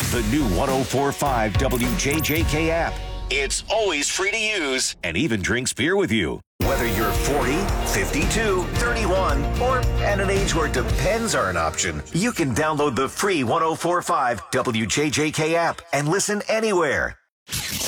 The new 104.5 WJJK app. It's always free to use and even drinks beer with you. Whether you're 40, 52, 31, or at an age where depends are an option, you can download the free 104.5 WJJK app and listen anywhere.